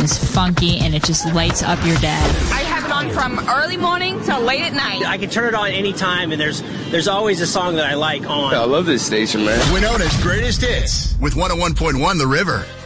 is funky, and it just lights up your day. I have it on from early morning till late at night. I can turn it on any time, and there's always a song that I like on. I love this station, man. Winona's Greatest Hits with 101.1 The River.